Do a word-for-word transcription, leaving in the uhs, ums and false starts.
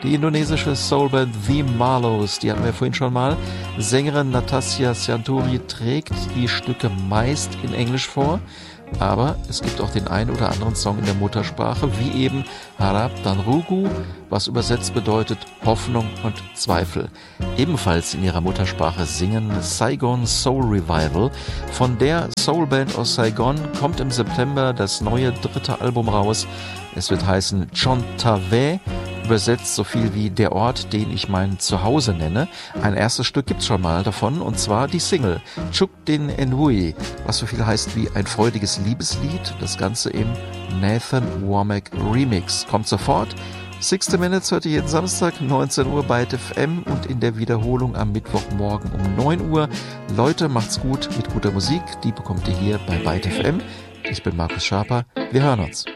Die indonesische Soulband The Marlows, die hatten wir vorhin schon mal. Sängerin Natasja Sianturi trägt die Stücke meist in Englisch vor, aber es gibt auch den einen oder anderen Song in der Muttersprache, wie eben Harap dan Rugu, was übersetzt bedeutet Hoffnung und Zweifel. Ebenfalls in ihrer Muttersprache singen Saigon Soul Revival. Von der Soulband aus Saigon kommt im September das neue dritte Album raus. Es wird heißen Chontave, übersetzt so viel wie der Ort, den ich mein Zuhause nenne. Ein erstes Stück gibt's schon mal davon, und zwar die Single Chuk Din Enhui, was so viel heißt wie ein freudiges Liebeslied. Das Ganze im Nathan Womack Remix. Kommt sofort. sixty Minutes heute jeden Samstag, neunzehn Uhr bei T F M und in der Wiederholung am Mittwochmorgen um neun Uhr. Leute, macht's gut mit guter Musik. Die bekommt ihr hier bei Byte F M. Ich bin Markus Schaper. Wir hören uns.